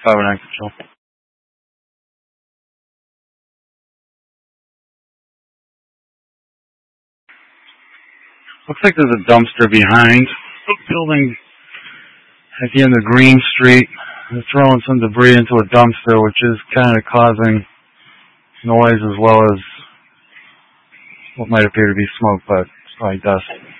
509 control. Looks like there's a dumpster behind the building at the end of Green Street. They're throwing some debris into a dumpster, which is kind of causing noise as well as what might appear to be smoke, but it's probably dust.